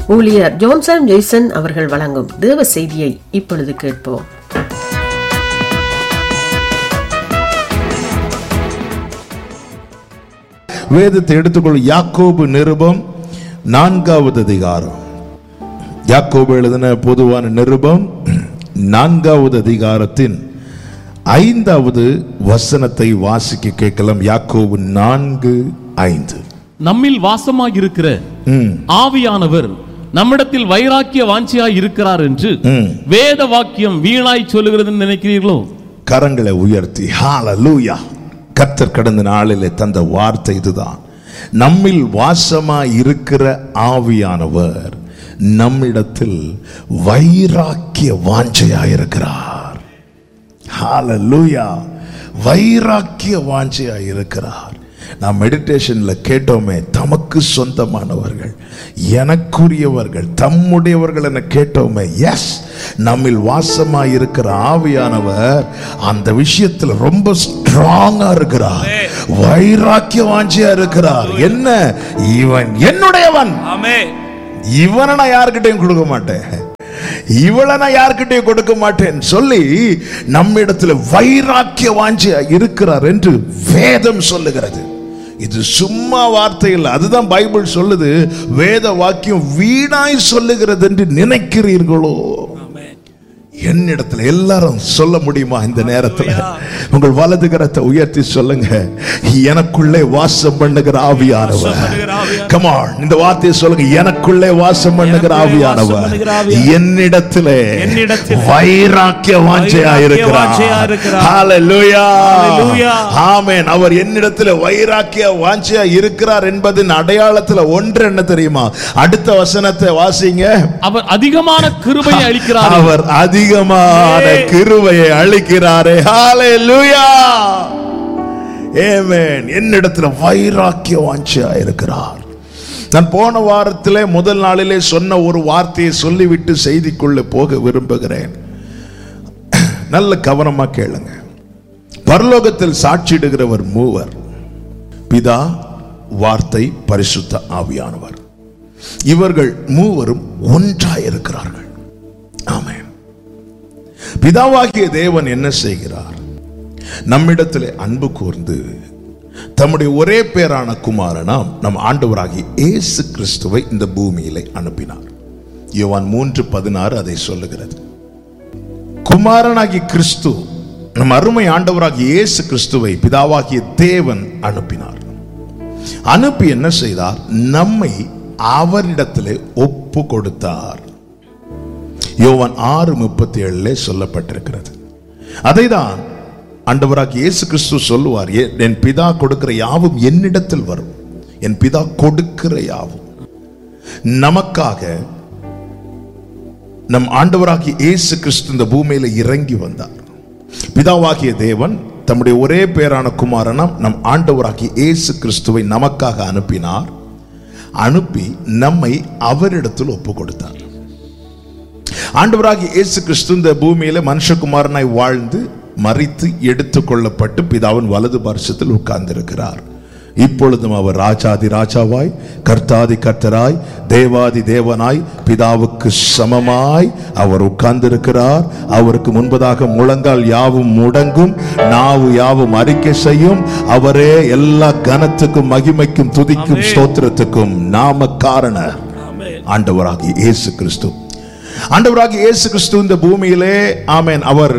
ஊழியர் ஜோன்சன் ஜெய்சன் அவர்கள் வழங்கும் தேவ செய்தியை இப்பொழுது கேட்போம். வேதத்தை எடுத்துக்கொள்ளும் யாக்கோபு நிருபம் 4வது அதிகாரம். யாக்கோபு எழுதின பொதுவான நிருபம் 4வது அதிகாரத்தின் 5வது வசனத்தை வாசிக்க கேட்கலாம். யாக்கோபு 4:5. நம்மில் வாசமாய் இருக்கிற ஆவியானவர் நம்மிடத்தில் வைராக்கிய வாஞ்சியாய் இருக்கிறார் என்று வேத வாக்கியம் வீணாய் சொல்லுகிறது நினைக்கிறீர்களோ? கரங்களை உயர்த்தி ஹalleluya. கர்த்தர் கடந்த நாளிலே தந்த வார்த்தை இதுதான். நம்மில் வாசமாய் இருக்கிற ஆவியானவர் நம்மிடத்தில் வைராக்கிய வாஞ்சையாய் இருக்கிறார். ஹalleluya. வைராக்கிய வாஞ்சையாய் இருக்கிறார். நாம் மெடிடேஷன்ல கேட்டோமே, தமக்கு சொந்தமானவர்கள், எனக்குரியவர்கள், தம்முடையவர்கள் என கேட்டோமே. எஸ், நம்மில் வாசமாய் இருக்கிற ஆவியானவர் அந்த விஷயத்தில் ரொம்ப ஸ்ட்ராங்கா இருக்கிறார், வைராக்கிய வாஞ்சியா இருக்கிறார். என்ன, இவன் என்னுடையவன், இவனை நான் யாருக்கிட்டையும் கொடுக்க மாட்டேன், இவளை நான் யாருக்கிட்டையும் கொடுக்க மாட்டேன் சொல்லி நம்மிடத்தில் வைராக்கிய வாஞ்சியா இருக்கிறார் என்று வேதம் சொல்லுகிறது. இது சும்மா வார்த்தை இல்லை, அதுதான் பைபிள் சொல்லுது. வேத வாக்கியம் வீணாய் சொல்லுகிறது என்று நினைக்கிறீர்களோ? என்னிடத்துல எல்லாரும் சொல்ல முடியுமா? இந்த நேரத்தில் உங்கள் வலது கரத்தை உயர்த்தி சொல்லுங்க, எனக்குள்ளே வாசம் பண்ணுகிற ஆவியானவர். கம் ஆன், இந்த வார்த்தையை சொல்லுங்க, எனக்குள்ளே வாசம் பண்ணுகிற ஆவியானவர் என்னிடத்திலே வைராக்கிய வாஞ்சையா இருக்கிறார். ஹalleluya, ஆமென். அவர் என்னிடத்திலே வைராக்கிய வாஞ்சையா இருக்கிறார் என்பதின் அடையாளத்தில் ஒன்று என்ன தெரியுமா? அடுத்த வசனத்தை வாசிங்க. அவர் அதிகமான கிருபையை அளிக்கிறார். அவர் அதிகமான கிருபையை அளிக்கிறாரே. ஹalleluya, ஆமென். என்னிடத்துல வைராக்கிய வாஞ்சையா இருக்கிறார். நான் போன வாரத்திலே முதல் நாளிலே சொன்ன ஒரு வார்த்தையை சொல்லிவிட்டு செய்திக்குள்ள போக விரும்புகிறேன். நல்ல கவனமா கேளுங்க. பரலோகத்தில் சாட்சியிடுகிறவர் மூவர்: பிதா, வார்த்தை, பரிசுத்த ஆவியானவர். இவர்கள் மூவரும் ஒன்றாயிருக்கிறார்கள். ஆமென். பிதாவாகிய தேவன் என்ன செய்கிறார்? நம்மிடத்திலே அன்பு கூர்ந்து தம்முடைய ஒரே பேரான குமாரனாம் நம் ஆண்டவராகிய இயேசு கிறிஸ்துவை இந்த பூமியிலே அனுப்பினார். யோவான் 3:16 அதை சொல்லுகிறது. குமாரனாகிய கிறிஸ்து, நம் அருமை ஆண்டவராகிய இயேசு கிறிஸ்துவை பிதாவாகிய தேவன் அனுப்பினார். அனுப்பி என்ன செய்தார்? நம்மை அவரிடத்திலே ஒப்பு கொடுத்தார். யோவான் 6:37 சொல்லப்பட்டிருக்கிறது. அதைதான் ஆண்டவராகிய இயேசு கிறிஸ்து சொல்லுவார், என் பிதா கொடுக்கிற யாவும் என்னிடத்தில் வரும், என் பிதா கொடுக்கிற யாவும். நமக்காக நம் ஆண்டவராகிய இயேசு கிறிஸ்து இந்த பூமியில இறங்கி வந்தார். பிதாவாகிய தேவன் தம்முடைய ஒரே பேரான குமாரனாம் நம் ஆண்டவராகிய இயேசு கிறிஸ்துவை நமக்காக அனுப்பினார். அனுப்பி நம்மை அவரிடத்தில் ஒப்பு கொடுத்தார். ஆண்டவராகிய இயேசு கிறிஸ்து இந்த பூமியில மனுஷகுமாரனாய் வாழ்ந்து மரித்து எடுத்துக் கொள்ளப்பட்டு பிதாவின் வலது பார்சத்தில் உட்கார்ந்திருக்கிறார். இப்பொழுதும் அவர் ராஜாதி ராஜாவாய், கர்த்தாதி கர்த்தராய், தேவாதி தேவனாய், பிதாவுக்கு சமமாய் அவர் உட்கார்ந்திருக்கிறார். அவருக்கு முன்பதாக முழங்கால் யாவும் முடங்கும், நாவு யாவும் அறிக்கை செய்யும். அவரே எல்லா கனத்துக்கும், மகிமைக்கும், துதிக்கும், ஸ்தோத்திரத்துக்கும் நாம காரணர் ஆண்டவராகிய இயேசு கிறிஸ்து. ஆண்டவராகிய இயேசு கிறிஸ்து இந்த பூமியிலே, ஆமென், அவர்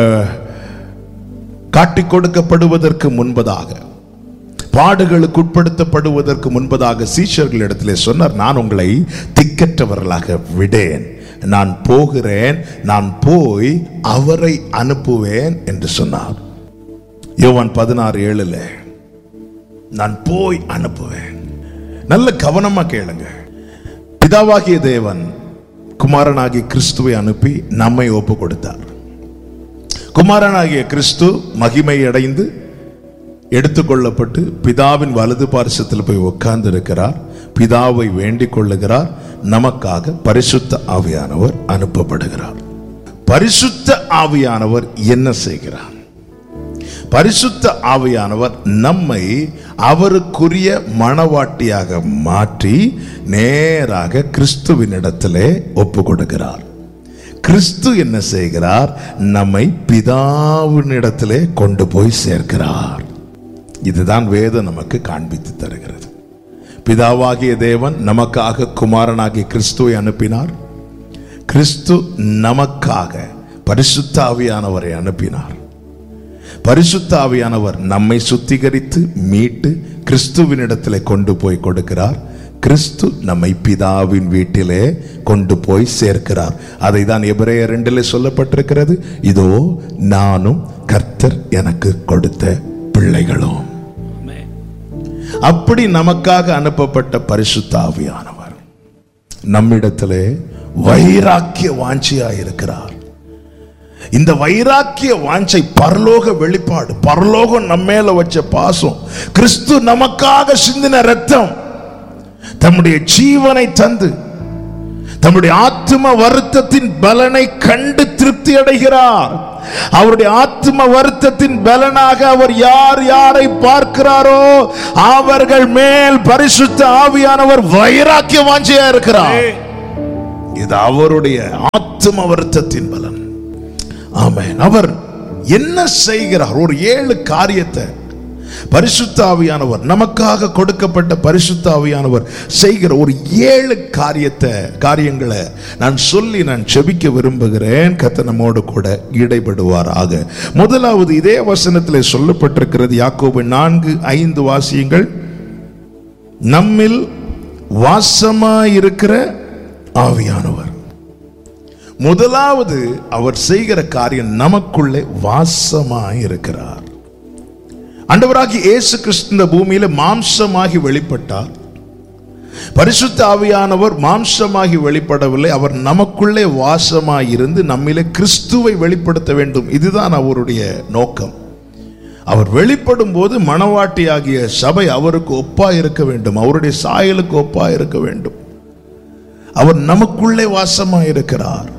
காட்டிக் கொடுக்கப்படுவதற்கு முன்பதாக, பாடுகளுக்கு உட்படுத்தப்படுவதற்கு முன்பதாக சீஷர்களிடத்திலே சொன்னார், நான் உங்களை திக்கற்றவர்களாக விடேன், நான் போகிறேன், நான் போய் அவரை அனுப்புவேன் என்று சொன்னார். யோவான் 16:7 நான் போய் அனுப்புவேன். நல்ல கவனமா கேளுங்க. பிதாவாகிய தேவன் குமாரனாகிய கிறிஸ்துவை அனுப்பி நம்மை ஒப்பு கொடுத்தார். குமாரனாகிய கிறிஸ்து மகிமை அடைந்து எடுத்துக்கொள்ளப்பட்டு பிதாவின் வலது பார்சத்தில் போய் உட்கார்ந்து இருக்கிறார். பிதாவை வேண்டிக் கொள்ளுகிறார். நமக்காக பரிசுத்த ஆவியானவர் அனுப்பப்படுகிறார். பரிசுத்த ஆவியானவர் என்ன செய்கிறார்? பரிசுத்த ஆவியானவர் நம்மை அவருக்குரிய மணவாட்டியாக மாற்றி நேராக கிறிஸ்துவினிடத்திலே ஒப்பு கொடுக்கிறார். கிறிஸ்து என்ன செய்கிறார்? நம்மை பிதாவினிடத்திலே கொண்டு போய் சேர்க்கிறார். இதுதான் வேதம் நமக்கு காண்பித்து தருகிறது. பிதாவாகிய தேவன் நமக்காக குமாரனாகிய கிறிஸ்துவை அனுப்பினார். கிறிஸ்து நமக்காக பரிசுத்த ஆவியானவரை அனுப்பினார். பரிசுத்த ஆவியானவர் நம்மை சுத்திகரித்து மீட்டு கிறிஸ்துவினிடத்திலே கொண்டு போய் கொடுக்கிறார். கிறிஸ்து நம்மை பிதாவின் வீட்டிலே கொண்டு போய் சேர்க்கிறார். அதை தான் எபிரேயர் 2 சொல்லப்பட்டிருக்கிறது, இதோ நானும் கர்த்தர் எனக்கு கொடுத்த பிள்ளைகளும். அப்படி நமக்காக அனுப்பப்பட்ட பரிசுத்த ஆவியானவர் நம்மிடத்திலே வைராக்கிய வாஞ்சையா இருக்கிறார். இந்த வைராக்கிய வாஞ்சை பரலோக வெளிப்பாடு, பரலோகம் நம்ம மேல வச்ச பாசம், கிறிஸ்து நமக்காக சிந்தின ரத்தம், தம்முடைய ஜீவனை தந்து தம்முடைய ஆத்தும வருத்தத்தின் பலனை கண்டு திருப்தி அடைகிறார். அவருடைய ஆத்தும வருத்தத்தின் பலனாக அவர் யார் யாரை பார்க்கிறாரோ அவர்கள் மேல் பரிசுத்த ஆவியானவர் வைராக்கிய வாஞ்சையா இருக்கிறார். இது அவருடைய ஆத்தும வருத்தத்தின் பலன். ஆமென். அவர் என்ன செய்கிறார்? ஒரு 7 காரியத்தை பரிசுத்த ஆவியானவர், நமக்காக கொடுக்கப்பட்ட பரிசுத்த ஆவியானவர் செய்கிற ஒரு 7 காரியங்களை நான் சொல்லி நான் செபிக்க விரும்புகிறேன். கர்த்தர் நம்மோடு கூட இடைபடுவாராக. முதலாவது இதே வசனத்திலே சொல்லப்பட்டிருக்கிறது, யாக்கோபு 4:5 வாசியுங்கள். நம்மில் வாசமாயிருக்கிற ஆவியானவர். முதலாவது அவர் செய்கிற காரியம், நமக்குள்ளே வாசமாயிருக்கிறார். ஆண்டவராகிய இயேசு கிறிஸ்து இந்த பூமியில மாம்சமாகி வெளிப்பட்டார். பரிசுத்த ஆவியானவர் மாம்சமாகி வெளிப்படவில்லை. அவர் நமக்குள்ளே வாசமாயிருந்து நம்மிலே கிறிஸ்துவை வெளிப்படுத்த வேண்டும். இதுதான் அவருடைய நோக்கம். அவர் வெளிப்படும் போது மணவாட்டியாகிய சபை அவருக்கு ஒப்பா இருக்க வேண்டும், அவருடைய சாயலுக்கு ஒப்பா இருக்க வேண்டும். அவர் நமக்குள்ளே வாசமாயிருக்கிறார்.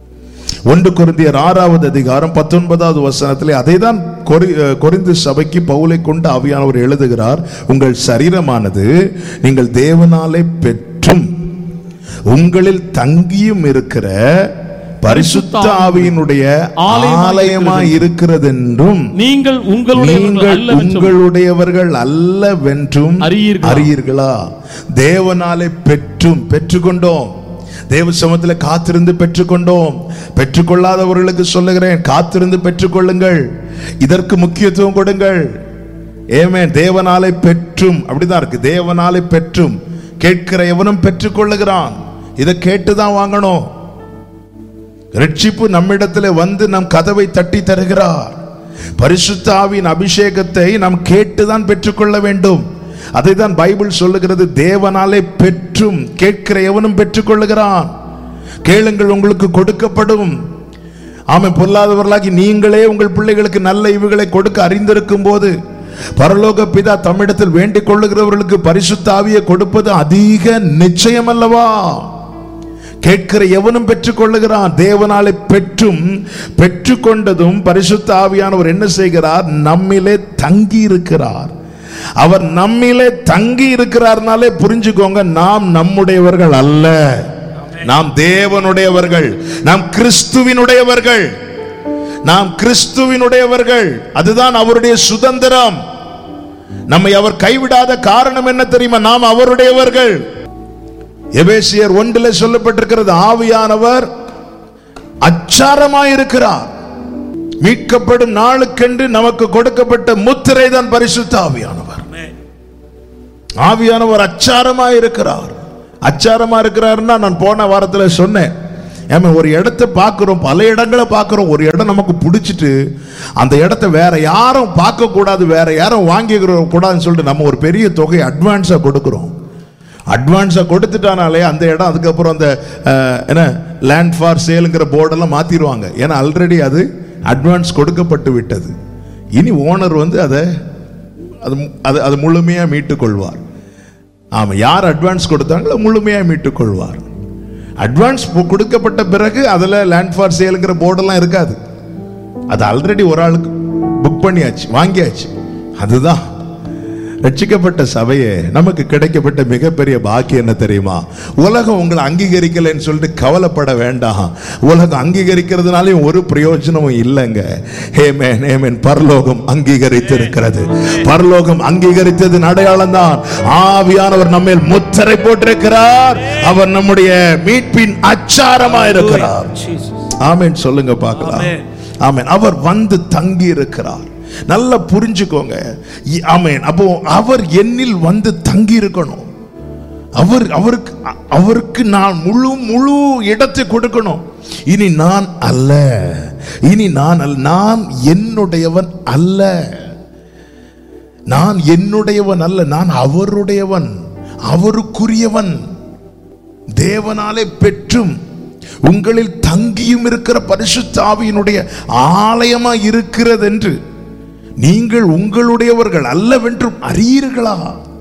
1 கொரிந்தியர் 6வது அதிகாரம் 19வது வசனத்திலே அதைதான் கொரிந்து சபைக்கு பவுலை கொண்டு ஆவியானவர் எழுதுகிறார். உங்கள் சரீரமானது நீங்கள் தேவனாலே பெற்றும் உங்களில் தங்கியும் இருக்கிற பரிசுத்த ஆவியினுடைய ஆலயமாய் இருக்கிறது என்றும் நீங்கள் உங்களுடையவர்கள் அல்லவென்றும் அறியீர்களா? தேவனாலே பெற்றுக்கொண்டோம். தேவ சமூகத்தில் காத்திருந்து பெற்றுக்கொண்டோம். பெற்றுக்கொள்ளாதவர்களுக்கு சொல்லுகிறேன், காத்திருந்து பெற்றுக்கொள்ளுங்கள். இதற்கு முக்கியத்துவம் கொடுங்கள். ஆமென். தேவனாலே பெற்றும், அப்படிதான் இருக்கு. தேவனாலே பெற்றும் கேட்கிற எவனும் பெற்றுக்கொள்ளுகிறான். இதை கேட்டுதான் வாங்கணும். ரட்சிப்பு நம்மிடத்தில் வந்து நம் கதவை தட்டி தருகிறார். பரிசுத்த ஆவியின் அபிஷேகத்தை நாம் கேட்டுதான் பெற்றுக்கொள்ள வேண்டும். அதை தான் பைபிள் சொல்லுகிறது, தேவனாலே பெற்றும் கேட்கிற எவனும் பெற்றுக்கொள்ளுகிறான். கேளுங்கள் உங்களுக்கு கொடுக்கப்படும். ஆமென். பொல்லாதவர்களாகி நீங்களே உங்கள் பிள்ளைகளுக்கு நல்ல இவுகளை கொடுக்க அறிந்திருக்கும் போது பரலோக பிதா தம்மிடத்தில் வேண்டிக் கொள்ளுகிறவர்களுக்கு பரிசுத்த ஆவியை கொடுப்பது அதிக நிச்சயம் அல்லவா? கேட்கிற எவனும் பெற்றுக்கொள்ளுகிறான். தேவனாலே பெற்றும் பெற்றுக்கொண்டதும் பரிசுத்த ஆவியானவர் என்ன செய்கிறார்? நம்மிலே தங்கி இருக்கிறார். அவர் நம்மிலே தங்கி இருக்கிறார்னாலே புரிஞ்சுக்கோங்க, நாம் நம்முடையவர்கள் அல்ல, நாம் தேவனுடையவர்கள், நாம் கிறிஸ்துவினுடையவர்கள், நாம் கிறிஸ்துவினுடையவர்கள். அதுதான் அவருடைய சுதந்திரம். நம்மை அவர் கைவிடாத காரணம் என்ன தெரியுமா? நாம் அவருடையவர்கள். எபேசியர் 1 சொல்லப்பட்டிருக்கிறது, ஆவியானவர் அச்சாரமாயிருக்கிறார். மீட்கப்படும் நாளுக்கென்று நமக்கு கொடுக்கப்பட்ட முத்திரை தான் பரிசுத்த ஆவியானவர். ஆவியானவர் அச்சாரமா இருக்கிறார். அச்சாரமா இருக்கிறார்னா நான் போன வாரத்தில் சொன்னேன், ஒரு இடத்தை பார்க்கிறோம், பல இடங்களை பார்க்கிறோம். ஒரு இடம் நமக்கு பிடிச்சிட்டு அந்த இடத்தை வேற யாரும் பார்க்க கூடாது, வேற யாரும் வாங்கிக்கிற கூடாதுன்னு சொல்லிட்டு நம்ம ஒரு பெரிய தொகை அட்வான்ஸா கொடுக்கிறோம். அட்வான்ஸா கொடுத்துட்டானாலே அந்த இடம் அதுக்கப்புறம் அந்த என்ன லேண்ட் ஃபார் சேலுங்கிற போர்டெல்லாம் மாத்திடுவாங்க. ஏன்னா ஆல்ரெடி அது அட்வான்ஸ் கொடுக்கப்பட்டு விட்டது. இனி ஓனர் வந்து அதை முழுமையா மீட்டுக் கொள்வார். ஆமா, யார் அட்வான்ஸ் கொடுத்தாங்களோ முழுமையா மீட்டுக் கொள்வார். அட்வான்ஸ் கொடுக்கப்பட்ட பிறகு அதுல லேண்ட் ஃபார் சேலுங்கிற போர்டெல்லாம் இருக்காது. அது ஆல்ரெடி ஒரு ஆளுக்கு புக் பண்ணியாச்சு, வாங்கியாச்சு. அதுதான் ரட்சிக்கப்பட்ட சபையே நமக்கு கிடைக்கப்பட்ட மிகப்பெரிய பாக்கியம் என்ன தெரியுமா? உலகம் உங்களை அங்கீகரிக்கலைன்னு சொல்லிட்டு கவலைப்பட வேண்டாம். உலகம் அங்கீகரிக்கிறதுனால ஒரு பிரயோஜனமும் இல்லைங்க. ஆமென், ஆமென். பரலோகம் அங்கீகரித்து இருக்கிறது. பரலோகம் அங்கீகரித்தது அடையாளம் தான். ஆவியானவர் நம்மேல் முத்திரை போட்டிருக்கிறார். அவர் நம்முடைய மீட்பின் அச்சாரமா இருக்கிறார். ஆமென் சொல்லுங்க பார்க்கலாம். ஆமென். அவர் வந்து தங்கி இருக்கிறார். நல்லா புரிஞ்சுக்கோங்க. ஆமென். அப்போ அவர் என்னில் வந்து தங்கி இருக்கணும். அவருக்கு நான் முழு இடத்தை கொடுக்கணும். இனி நான் அல்ல, நான் என்னுடையவன் அல்ல. நான் என்னுடையவன் அல்ல, நான் அவருடையவன், அவருக்குரியவன். தேவனாலே பெற்றும் உங்களில் தங்கியும் இருக்கிற பரிசுத்த ஆவியினுடைய ஆலயமா இருக்கிறது என்று நீங்கள் உங்களுடையவர்கள் அல்லவென்றும் அறியீர்களா?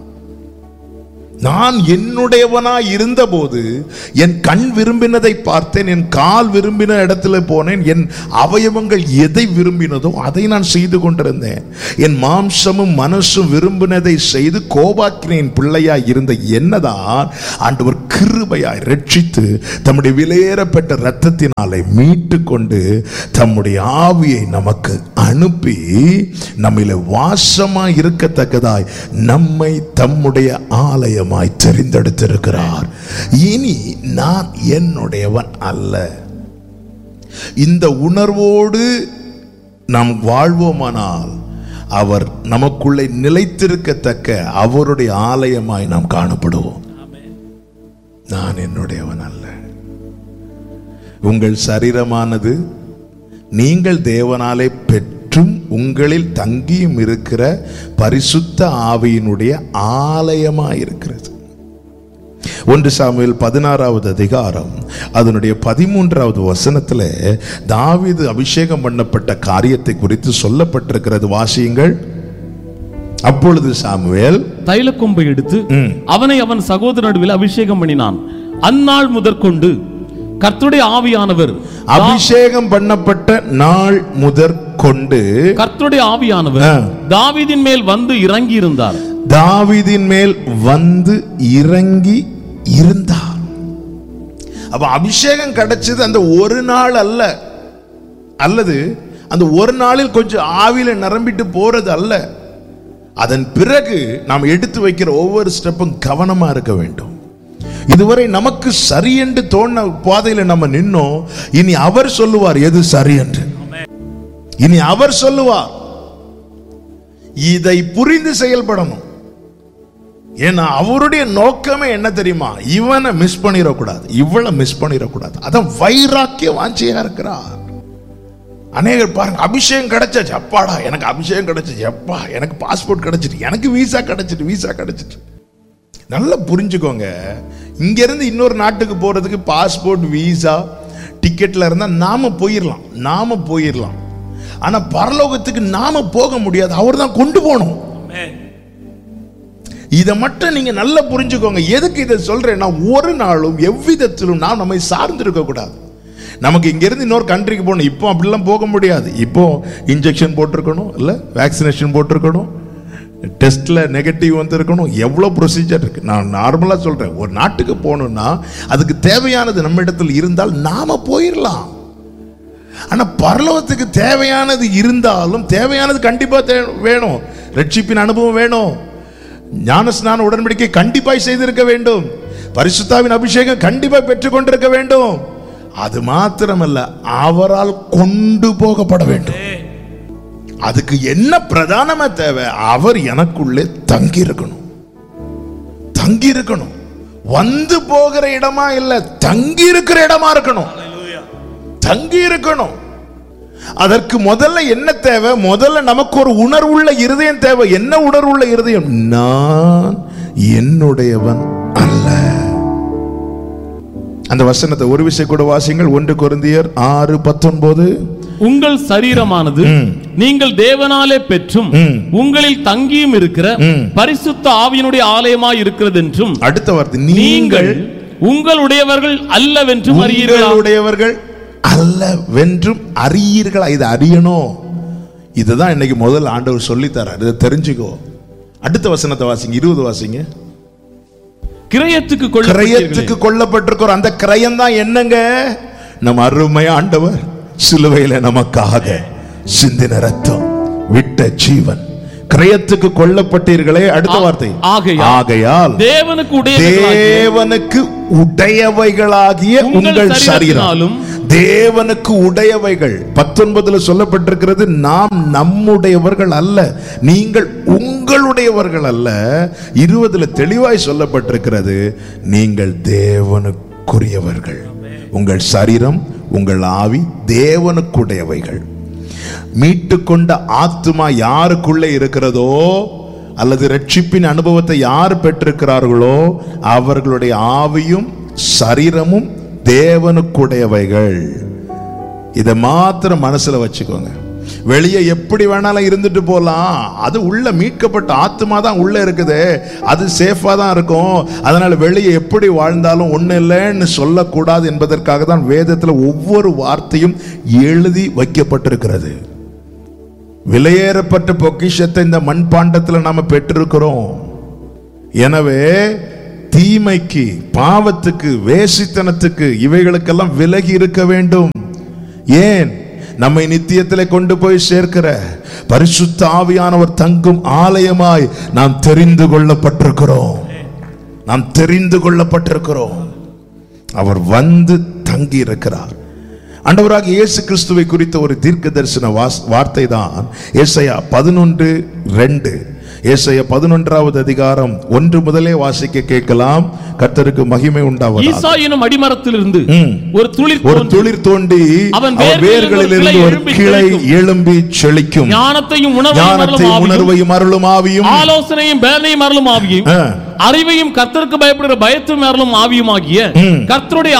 நான் என்னுடையவனாய் இருந்தபோது என் கண் விரும்பினதை பார்த்தேன், என் கால் விரும்பின இடத்துல போனேன், என் அவயவங்கள் எதை விரும்பினதோ அதை நான் செய்து கொண்டிருந்தேன். என் மாம்சமும் மனசும் விரும்பினதை செய்து கோபாக்கினேன் பிள்ளையாய் இருந்த என்னதான் ஆண்டவர் கிருபையாய் ரட்சித்து தம்முடைய விலையேறப்பட்ட இரத்தத்தினாலே மீட்டு கொண்டு தம்முடைய ஆவியை நமக்கு அனுப்பி நம்மிலே வாசமாய் இருக்கத்தக்கதாய் நம்மை தம்முடைய ஆலயம் தெரிந்தெடுத்திருக்கிறார். இனி நான் என்னுடையவன் அல்ல. இந்த உணர்வோடு நாம் வாழ்வோமானால் அவர் நமக்குள்ளே நிலைத்திருக்கத்தக்க அவருடைய ஆலயமாய் நாம் காணப்படுவோம். நான் என்னுடையவன் அல்ல. உங்கள் சரீரமானது நீங்கள் தேவனாலே பெற்றும் உங்களில் தங்கியும் இருக்கிற பரிசுத்த ஆவியினுடைய ஆலயமாய் இருக்கிறது. 1 சாமுவேல் 16வது அதிகாரம் அதனுடைய 13வது வசனத்தில் தாவீது அபிஷேகம் பண்ணப்பட்ட காரியத்தை குறித்து சொல்லப்பட்டிருக்கிறது. வாசியுங்கள். அப்பொழுது சாமுவேல் தைலக்கொம்பை எடுத்து அவனை அவன் சகோதர நடுவில் அபிஷேகம் பண்ணினான். அந்நாள் முதற்கொண்டு கர்த்தருடைய ஆவியானவர், அபிஷேகம் பண்ணப்பட்ட நாள் முதற்கொண்டு கர்த்தருடைய ஆவியானவர் தாவீதின் மேல் வந்து இறங்கி இருந்தார். தாவீதின் மேல் வந்து இறங்கி இருந்தார். அப்ப அபிஷேகம் கிடைச்சது அந்த ஒரு நாள் அல்ல, அல்லது அந்த ஒரு நாளில் கொஞ்சம் ஆவியில நிரம்பிட்டு போறது அல்ல. அதன் பிறகு நாம் எடுத்து வைக்கிற ஒவ்வொரு ஸ்டெப்பும் கவனமா இருக்க வேண்டும். இதுவரை நமக்கு சரி என்று தோண பாதையில நம்ம நின்னோம். இனி அவர் சொல்லுவார் எது சரி என்று. இனி அவர் சொல்லுவார். இதை புரிந்து செயல்படணும். ஏன்னா அவருடைய நோக்கமே என்ன தெரியுமா? இவனை மிஸ் பண்ணிடக்கூடாது, இவளை மிஸ் பண்ணிடக்கூடாது. அதான் வைராக்கிய வாஞ்சியா இருக்கிறார். அநேகர் பாருங்க, அபிஷேகம் கிடைச்சாச்சு, அப்பாடா எனக்கு அபிஷேகம் கிடைச்சிச்சு, எப்பா எனக்கு பாஸ்போர்ட் கிடைச்சிட்டு, எனக்கு வீசா கிடைச்சிட்டு. நல்லா புரிஞ்சுக்கோங்க. இங்க இருந்து இன்னொரு நாட்டுக்கு போறதுக்கு பாஸ்போர்ட், வீசா, டிக்கெட்ல இருந்தா நாம போயிடலாம். ஆனா பரலோகத்துக்கு நாம போக முடியாது, அவர் தான் கொண்டு போகணும். இதை மட்டும் நீங்க நல்லா புரிஞ்சுக்கோங்க. எதுக்கு இதை சொல்றேன்னா, ஒரு நாளும் எவ்விதத்திலும் நாம் நம்மை சார்ந்து இருக்க கூடாது. நமக்கு இங்க இருந்து இன்னொரு கண்ட்ரிக்கு போகணும், இப்போ அப்படிலாம் போக முடியாது. இப்போ இன்ஜெக்ஷன் போட்டிருக்கணும், இல்ல வேக்சினேஷன் போட்டிருக்கணும், டெஸ்ட்ல நெகட்டிவ் வந்திருக்கணும், எவ்வளவு ப்ரொசீஜர் இருக்கு. நான் நார்மலா சொல்றேன், ஒரு நாட்டுக்கு போகணும்னா அதுக்கு தேவையானது நம்ம இடத்துல இருந்தால் நாம போயிடலாம். ஆனா பரலோகத்துக்கு தேவையானது இருந்தாலும் தேவையானது கண்டிப்பா வேணும். ரட்சிப்பின் அனுபவம் வேணும், ஞானஸ்நான உடன்படிக்கை கண்டிப்பாய் செய்திருக்க வேண்டும், பரிசுத்தாவின் அபிஷேகம் கண்டிப்பா பெற்றுக் கொண்டிருக்க வேண்டும். அது மாத்திரமல்ல, அவரால் கொண்டு போகப்பட வேண்டும். அதுக்கு என்ன பிரதானமா தேவை? அவர் எனக்குள்ளே தங்கி இருக்கணும். வந்து போகிற இடமா இல்ல, தங்கி இருக்கிற இடமா இருக்கணும். தங்கி இருக்கணும். அதற்கு முதல்ல என்ன தேவை? முதல்ல நமக்கு ஒரு உணர்வுள்ள இருதயம் தேவை. என்ன உணர்வுள்ள இருதயம்? நான் என்னுடையவன் அல்ல. அந்த வசனத்தை ஒரு விஷயம் கூட வாசிங்கள். 1 கொரிந்தியர் 6:19. உங்கள் சரீரமானது நீங்கள் தேவனாலே பெற்றும் உங்களில் தங்கியும் இருக்கிற பரிசுத்த ஆவியினுடைய ஆலயமாய் இருக்கிறது என்றும். அடுத்த வார்த்தை, நீங்கள் உங்களுடையவர்கள் அல்லவென்றும் அறியீர்களா? உங்களுடையவர்கள் அல்லவென்றும் அறியீர்களா? இது அறியணும். இதுதான் இன்னைக்கு முதல் ஆண்டவர் சொல்லி தரார். இதை தெரிஞ்சுக்கோ. அடுத்த வசனத்தை வாசிங்க, 20 வாசிங்க. கிரயத்துக்கு கொல்லப்பட்டிருக்கிற அந்த கிரயம் தான் என்னங்க? நம்ம அருமை ஆண்டவர் சிலுவையில நமக்காக சிந்தின ரத்தம், விட்ட ஜீவன். கிரயத்துக்கு கொல்லப்பட்டீர்களே. அடுத்த வார்த்தை, ஆகையால் தேவனுக்கு உடையவைகளாகிய உங்கள் சரீரம். தேவனுக்கு உடையவைகள் 19 சொல்லப்பட்டிருக்கிறது. நாம் நம்முடையவர்கள் அல்ல, நீங்கள் உங்களுடையவர்கள் அல்ல. 20 தெளிவாய் சொல்லப்பட்டிருக்கிறது, நீங்கள் தேவனுக்குரியவர்கள். உங்கள் சரீரம், உங்கள் ஆவி தேவனுக்குடையவைகள். மீட்டு கொண்ட ஆத்துமா யாருக்குள்ளே இருக்கிறதோ, அல்லது ரட்சிப்பின் அனுபவத்தை யார் பெற்றிருக்கிறார்களோ, அவர்களுடைய ஆவியும் சரீரமும் தேவனுக்குடையவைகள். இதை மாத்திரம் மனசுல வச்சுக்கோங்க. வெளியே எப்படி வேணாலும் இருந்துட்டு போலாம், அது உள்ள மீட்கப்பட்ட ஆத்மா தான் உள்ள இருக்குது, அது சேஃபா தான் இருக்கும். அதனால வெளியே எப்படி வாழ்ந்தாலும் ஒண்ணு இல்லைன்னு சொல்லக்கூடாது என்பதற்காக தான் வேதத்துல ஒவ்வொரு வார்த்தையும் எழுதி வைக்கப்பட்டிருக்கிறது. விலையேறப்பட்ட பொக்கிஷத்தை இந்த மண்பாண்டத்தில் நாம பெற்றிருக்கிறோம். எனவே தீமைக்கு, பாவத்துக்கு, வேசித்தனத்துக்கு, இவைகளுக்கெல்லாம் விலகி இருக்க வேண்டும். ஏன்? நம்மை நித்தியத்திலே கொண்டு போய் சேர்க்கிற பரிசுத்த ஆவியானவர் தங்கும் ஆலயமாய் நாம் தெரிந்து கொள்ளப்பட்டிருக்கிறோம். நாம் தெரிந்து கொள்ளப்பட்டிருக்கிறோம். அவர் வந்து தங்கி இருக்கிறார். ஆண்டவராக இயேசு கிறிஸ்துவை குறித்த ஒரு தீர்க்க தரிசன வார்த்தை தான் ஏசாயா 11:2. ஏசாயா 11வது அதிகாரம் 1 முதலே வாசிக்க கேட்கலாம். கர்த்தருக்கு மகிமை உண்டாவதாக. ஈசா எனும் அடிமரத்திலிருந்து ஒரு துளிர் தோண்டி அவன் வேர்களிலிருந்து ஒரு கிளை எழும்பி செழிக்கும். ஞானத்தையும் உணர்வையும் அருளும் ஆவியும், ஆலோசனையும் பேரனையும் அருளும் ஆவியும், அறிவையும் கர்த்தருக்கு பயப்படுகிற பயத்தும் அருளும் ஆவியுமாகிய கர்த்தருடைய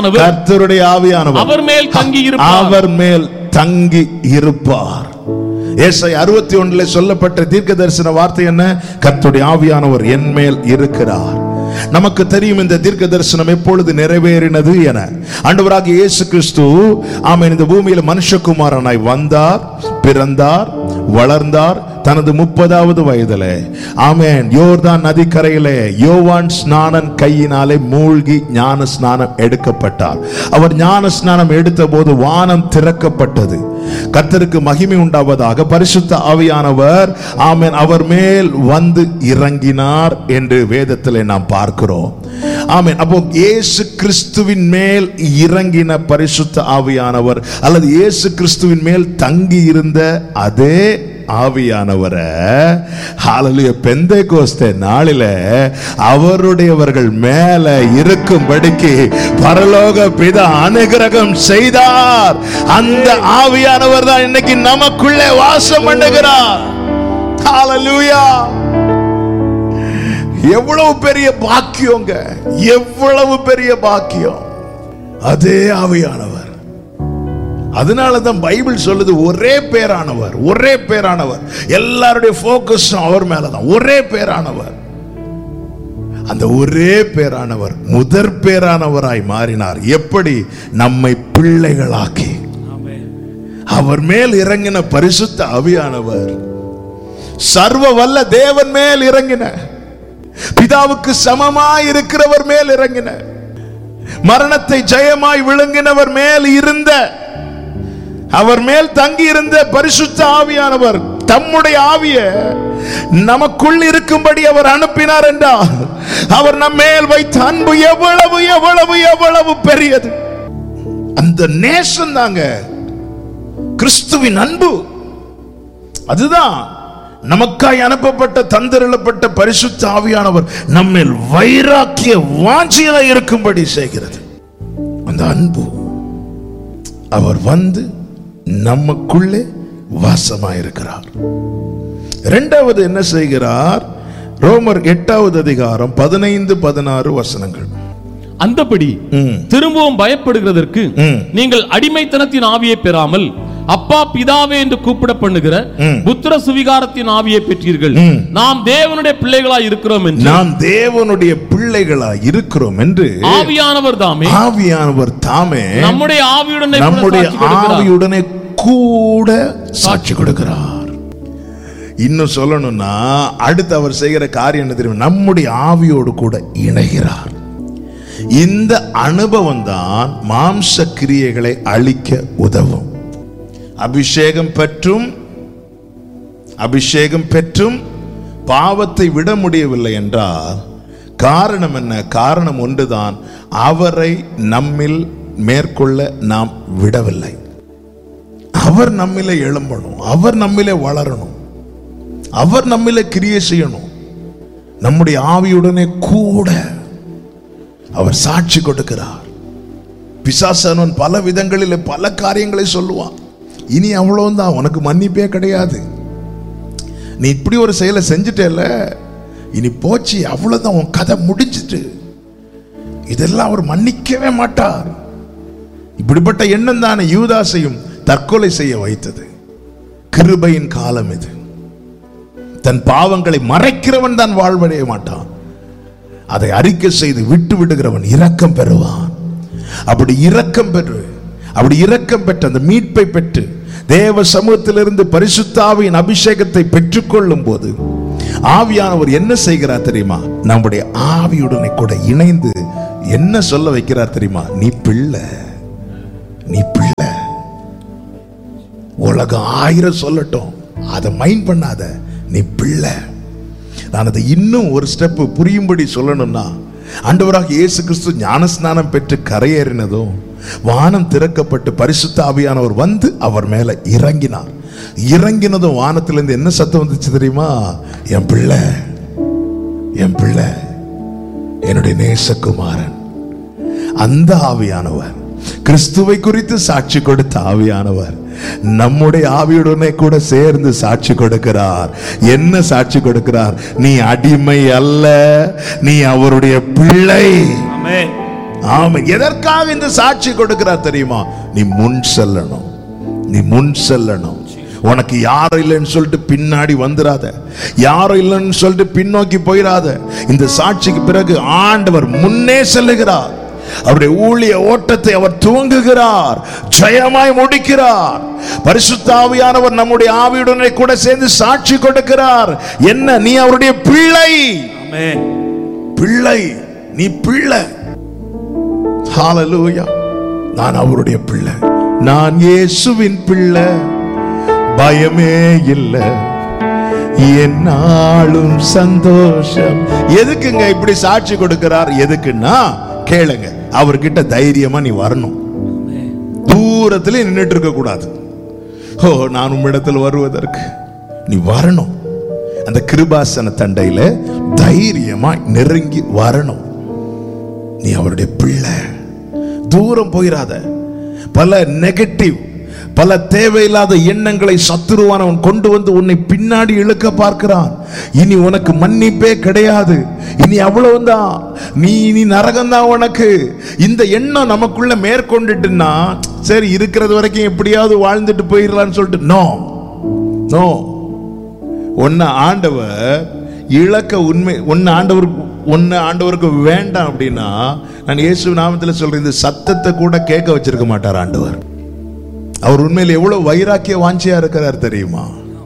ஆவியானவர் அவர் மேல் தங்கி இருப்பார். அவர் மேல் தங்கி இருப்பார். ஏசாயா 61 சொல்லப்பட்ட தீர்க்க தரிசன வார்த்தை என்ன? கர்த்தருடைய ஆவியானவர் என் மேல் இருக்கிறார். நமக்கு தெரியும் இந்த தீர்க்க தரிசனம் எப்பொழுது நிறைவேறினது என. ஆண்டவராக இயேசு கிறிஸ்து ஆமென் இந்த பூமியில் மனுஷகுமாரனாய் வந்தார், பிறந்தார், வளர்ந்தார். தனது 30வது வயதிலே ஆமென் யோர்தான் நதிக்கரையிலே யோவான் ஸ்நானன் கையினாலே மூழ்கி ஞான ஸ்நானம் எடுக்கப்பட்டார். அவர் ஞான ஸ்நானம் எடுத்த போது வானம் திறக்கப்பட்டது. கர்த்தருக்கு மகிமை உண்டாவதாக. பரிசுத்த ஆவியானவர் ஆமென் அவர் மேல் வந்து இறங்கினார் என்று வேதத்திலே நாம் பார்க்கிறோம். ஆமென். அப்போ இயேசு கிறிஸ்துவின் மேல் இறங்கின பரிசுத்த ஆவியானவர் அல்லது இயேசு கிறிஸ்துவின் மேல் தங்கி இருந்த அதே ஆவியானவரை ஹalleluya பெந்தேகோஸ்தே நாளில அவருடையவர்கள் மேல இருக்கும்படிக்கு பரலோக பிதா அனுக்கிரகம் செய்தார். அந்த ஆவியானவர் தான் இன்னைக்கு நமக்குள்ளே வாசம் பண்ணுகிறார். ஹalleluya. எவ்வளவு பெரிய பாக்கியங்க, எவ்வளவு பெரிய பாக்கியம். அதே ஆவியானவர். அதனாலதான் பைபிள் சொல்லுது ஒரே பேரானவர், ஒரே பேரானவர். எல்லாருடைய போக்கஸ் அவர் மேலதான். ஒரே பேரானவர். அந்த ஒரே பேரானவர் முதற் பேரானவராய் மாறினார். எப்படி? நம்மை பிள்ளைகளாக்கி. அவர் மேல் இறங்கின பரிசுத்த ஆவியானவர் சர்வ வல்ல தேவன் மேல் இறங்கின, பிதாவுக்கு சமமாய் இருக்கிறவர் மேல் இறங்கின, மரணத்தை ஜெயமாய் விழுங்கினவர் மேல் இருந்த, அவர் மேல் தங்கி இருந்த பரிசுத்த ஆவியானவர் தம்முடைய ஆவியை நமக்குள் இருக்கும்படி அவர் அனுப்பினார் என்றால் அவர் நம்மேல் வைத்த அன்பு எவ்வளவு எவ்வளவு எவ்வளவு பெரியது. அந்த நேசம் தாங்க கிறிஸ்துவின் அன்பு. அதுதான் நமக்காய் அனுப்பப்பட்ட தந்திரப்பட்ட பரிசுத்த ஆவியானவர் நம்மேல் வைராக்கிய வாஞ்சியாய் இருக்கும்படி செய்கிறது. அந்த அன்பு அவர் வந்து நமக்குள்ளே வாசமாயிருக்கிறார். இரண்டாவது என்ன செய்கிறார்? ரோமர் 8வது அதிகாரம் 15-16 வசனங்கள். அந்தபடி திரும்பவும் பயப்படுகிறதற்கு நீங்கள் அடிமைத்தனத்தின் ஆவியை பெறாமல் அப்பா பிதாவே என்று கூப்பிட பண்ணுகிற புத்திர சுவிகாரத்தின் ஆவியை பெற்றீர்கள். நாம் தேவனுடைய பிள்ளைகளாய் இருக்கிறோம் என்று, நாம் தேவனுடைய பிள்ளைகளாய் இருக்கிறோம் என்று ஆவியானவர் தாமே நம்முடைய ஆவியுடனே கூட சாட்சி கொடுக்கிறார். இன்னும் சொல்லணும்னா அடுத்து அவர் செய்கிற காரியம் என்ன தெரியும்? நம்முடைய ஆவியோடு கூட இணைகிறார். இந்த அனுபவம் தான் மாம்ச கிரியைகளை அழிக்க உதவும். அபிஷேகம் பெற்றும் பாவத்தை விட முடியவில்லை என்றால் காரணம் என்ன? காரணம் ஒன்றுதான், அவரை நம்மில் மேற்கொள்ள நாம் விடவில்லை. அவர் நம்மிலே எழும்பணும், அவர் நம்மிலே வளரணும், அவர் நம்மிலே கிரியை செய்யணும். நம்முடைய ஆவியுடனே கூட அவர் சாட்சி கொடுக்கிறார். பிசாசானவன் பல விதங்களில் பல காரியங்களை சொல்லுவான். இனி அவ்வளவுதான், உனக்கு மன்னிப்பே கிடையாது, நீ இப்படி ஒரு செயலை செஞ்சுட்டேல, இனி போச்சு, அவ்வளவுதான், உன் கதை முடிஞ்சிட்டு, இதெல்லாம் அவர் மன்னிக்கவே மாட்டார். இப்படிப்பட்ட எண்ணம் தானே யூதாசையும் தற்கொலை செய்ய வைத்தது. கிருபையின் காலம் இது. தன் பாவங்களை மறைக்கிறவன் தான் வாழ்வடைய மாட்டான், அதை அறிக்கை செய்து விட்டு விடுகிறவன் இரக்கம் பெறுவான். அப்படி இரக்கம் பெற்ற அந்த மீட்பை பெற்று தேவ சமூகத்திலிருந்து பரிசுத்த ஆவியின் அபிஷேகத்தை பெற்றுக்கொள்ளும் போது ஆவியானவர் என்ன செய்கிறார் தெரியுமா? நம்முடைய ஆவியுடனே கூட இணைந்து என்ன சொல்ல வைக்கிறார் தெரியுமா? நீ பிள்ளை, நீ பிள்ளை. உலகம் 1000 சொல்லட்டும், அதை மைண்ட் பண்ணாத, நீ பிள்ளை. நான் அதை இன்னும் ஒரு ஸ்டெப் புரியும்படி சொல்லணும்னா, ஆண்டவராக இயேசு கிறிஸ்து ஞானஸ்நானம் பெற்று கரையேறினதும் வானம் திறக்கப்பட்டு பரிசுத்த ஆவியானவர் வந்து அவர் மேல இறங்கினார். இறங்கினதும் வானத்திலிருந்து என்ன சத்தம் வந்துச்சு தெரியுமா? என் பிள்ளை, என் பிள்ளை, என்னுடைய நேசகுமாரன். அந்த ஆவியானவர், கிறிஸ்துவை குறித்து சாட்சி கொடுத்த ஆவியானவர் நம்முடைய ஆவியுடனே கூட சேர்ந்து சாட்சி கொடுக்கிறார். என்ன சாட்சி கொடுக்கிறார்? நீ அடிமை அல்ல, நீ அவருடைய பிள்ளை. ஆமென். ஆமென். எதற்காக இந்த சாட்சி கொடுக்கிறார் தெரியுமா? நீ முன் செல்லணும், நீ முன் செல்லணும். உனக்கு யாரும் இல்லைன்னு சொல்லிட்டு பின்னாடி வந்துடாத, யாரும் இல்லைன்னு சொல்லிட்டு பின்னோக்கி போயிடாத. இந்த சாட்சிக்கு பிறகு ஆண்டவர் முன்னே செல்லுகிறார். அவருடைய ஊழிய ஓட்டத்தை அவர் துவங்குகிறார், ஜெயமாய் முடிக்கிறார். பரிசுத்த ஆவியானவர் நம்முடைய ஆவியுடனே கூட சேர்ந்து சாட்சி கொடுக்கிறார். என்ன? நீ அவருடைய பிள்ளை. ஆமென். பிள்ளை, நீ பிள்ளை. ஹalleluya. நான் அவருடைய பிள்ளை, நான் இயேசுவின் பிள்ளை, பயமே இல்லை, என்னாலும் சந்தோஷம். எதுக்குங்க இப்படி சாட்சி கொடுக்கிறார்? எதுக்குன்னா கேளுங்க, அவர்கிட்ட தைரியமா நீ வரணும். தூரத்துல நின்றுட்டு இருக்க கூடாது. ஓ, நான் உம்மிடத்தில் வருவதற்கு நீ வரணும். அந்த கிருபாசன தண்டையில தைரியமா நெருங்கி வரணும். நீ அவருடைய பிள்ளை. தூரம் போயிடாத. பல நெகட்டிவ், பல தேவையில்லாத எண்ணங்களை சத்துருவானவன் கொண்டு வந்து உன்னை பின்னாடி இழுக்க பார்க்கிறான். இனி உனக்கு மன்னிப்பே கிடையாது, இனி அவ்வளவுதான், நீ இனி நரகம்தான் உனக்கு. இந்த எண்ணம் நமக்குள்ள மேற்கொண்டுட்டுன்னா சரி இருக்கிறது வரைக்கும் எப்படியாவது வாழ்ந்துட்டு போயிடலான்னு சொல்லிட்டு நோ நோ. ஒன்னு ஆண்டவர் இழக்க உண்மை, ஒன்னு ஆண்டவருக்கு வேண்டாம் அப்படின்னா, நான் இயேசு நாமத்தில் சொல்றேன், இந்த சத்தத்தை கூட கேட்க வச்சிருக்க மாட்டார் ஆண்டவர். அவர் உண்மையில் எவ்வளவு வைராக்கிய வாஞ்சியா இருக்கிறார் தெரியுமா?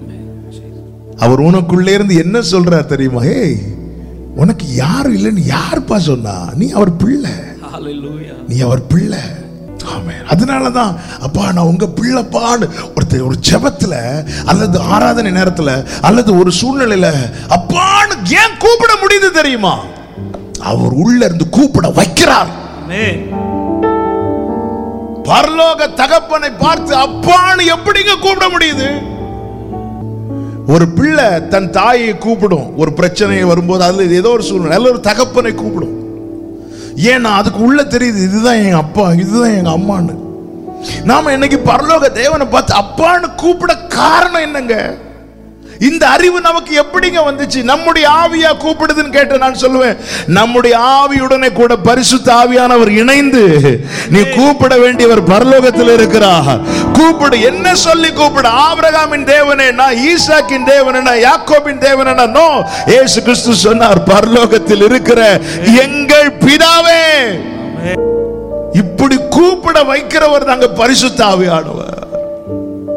அவர் உனக்குள்ளே இருந்து என்ன சொல்றார் தெரியுமா? ஏய், உனக்கு யாரும் இல்லைன்னு யாருப்பா சொன்னா? நீ அவர் பிள்ளை, நீ அவர் பிள்ளை. அதனாலதான் அப்பா நான் உங்க பிள்ளைப்பான்னு ஒரு ஜெபத்துல அல்லது ஆராதனை நேரத்துல அல்லது ஒரு சூழ்நிலையில அப்பான்னு ஏன் கூப்பிட முடியுது தெரியுமா? அவர் உள்ள இருந்து கூப்பிட வைக்கிறார். பரலோக தகப்பனை பார்த்து அப்பான்னு எப்படிங்க கூப்பிட முடியுது? ஒரு பிள்ளை தன் தாயை கூப்பிடும் ஒரு பிரச்சனை வரும்போது, அதுல ஏதோ ஒரு சூழ்நிலை, அல்ல ஒரு தகப்பனை கூப்பிடும். ஏன்னா அதுக்கு உள்ள தெரியுது, இதுதான் எங்க அப்பா, இதுதான் எங்க அம்மான்னு. நாம இன்னைக்கு பரலோக தேவனை பார்த்து அப்பான்னு கூப்பிட காரணம் என்னங்க? இந்த அறிவு நமக்கு எப்படிங்க வந்துச்சு? நம்முடைய ஆவியா கூப்பிடுதுன்னு கேட்ட நான் சொல்லுவேன், நம்முடைய ஆவியுடனே கூட பரிசுத்த ஆவியானவர் இணைந்து நீ கூப்பிட வேண்டியவர் பரலோகத்தில் இருக்கிறார். கூப்பிடு. என்ன சொல்லி கூப்பிடு? ஆபிரகாமின் தேவனே, நான் ஈசாக்கின் தேவனே, நான் யாக்கோபின் தேவனே. நோ, இயேசு கிறிஸ்து சொன்னார், பரலோகத்தில் இருக்கிற எங்கள் பிதாவே. இப்படி கூப்பிட வைக்கிறவர் தாங்க பரிசுத்த ஆவியானவர்.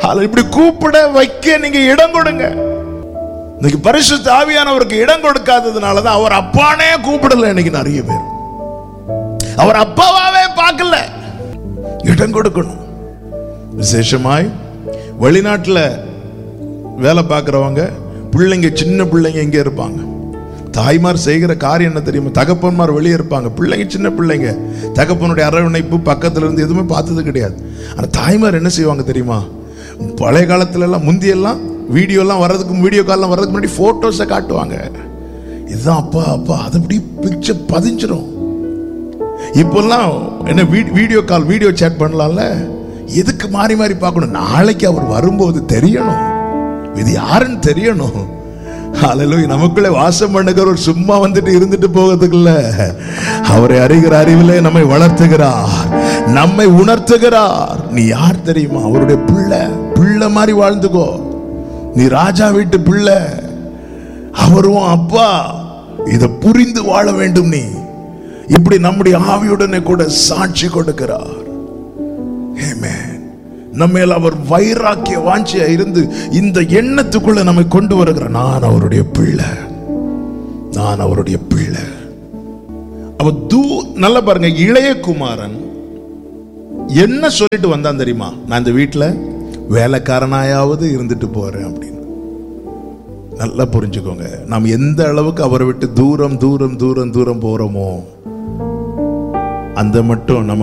இப்படி கூப்பிட வைக்க நீங்க இடம் கொடுங்க. இன்னைக்கு பரிசுத்த ஆவியானவருக்கு இடம் கொடுக்காததுனாலதான் அவர் அப்பானே கூப்பிடல. இன்னைக்கு நிறைய பேர் அவர் அப்பாவாவே பார்க்கல. இடம் கொடுக்கணும். விசேஷமாய் வெளிநாட்டுல வேலை பார்க்கிறவங்க பிள்ளைங்க, சின்ன பிள்ளைங்க இங்க இருப்பாங்க. தாய்மார் செய்கிற காரியம் என்ன தெரியுமா? தகப்பன்மார் வெளியே இருப்பாங்க, பிள்ளைங்க சின்ன பிள்ளைங்க, தகப்பனுடைய அரவணைப்பு பக்கத்துல இருந்து எதுவுமே பார்த்தது கிடையாது. ஆனா தாய்மார் என்ன செய்வாங்க தெரியுமா? பழைய காலத்துல எல்லாம், முந்தியெல்லாம் வீடியோ கால்லாம் வர்றதுக்கு முன்னாடி போட்டோஸை காட்டுவாங்க. இதுதான் அப்பா அப்பா, அது அப்படி பிக்சர் பதிஞ்சிரும். இப்பெல்லாம் என்ன வீடியோ சேட் பண்ணலாம்ல. எதுக்கு மாறி மாறி பார்க்கணும்? நாளைக்கு அவர் வரும்போது தெரியணும், இது யாருன்னு தெரியணும். ஹல்லேலூயா. நமக்குள்ளே வாசம் பண்ணுகிற ஒரு சும்மா வந்துட்டு இருந்துட்டு போகிறதுக்குள்ள, அவரை அறிகிற அறிவிலே நம்மை வளர்த்துகிறார், நம்மை உணர்த்துகிறார். நீ யார் தெரியுமா? அவருடைய பிள்ளை மாதிரி வாழ்ந்துக்கோ. நீ ராஜா வீட்டு பிள்ளை, அவரும் அப்பா. இதை புரிந்து வாழ வேண்டும். நீ இப்படி நம்முடைய ஆவியுடனே கூட சாட்சி கொடுக்கிறார். ஆமென். நம்மேல் அவர் வைராக்கிய வாஞ்சியா இருந்து இந்த எண்ணத்துக்குள்ள நம்மை கொண்டு வருகிறார். நான் அவருடைய பிள்ளை, நான் அவருடைய பிள்ளை. அவ நல்லா பாருங்க, இளைய குமாரன் என்ன சொல்லிட்டு வந்தான் தெரியுமா? நான் இந்த வீட்டுல வேலைக்காரனாயாவது இருந்துட்டு போறேன் அப்படின்னு. நல்லா புரிஞ்சுக்கோங்க, நாம் எந்த அளவுக்கு அவரை விட்டு தூரம் தூரம் தூரம் தூரம் போறோமோ அந்த மட்டும் நம்ம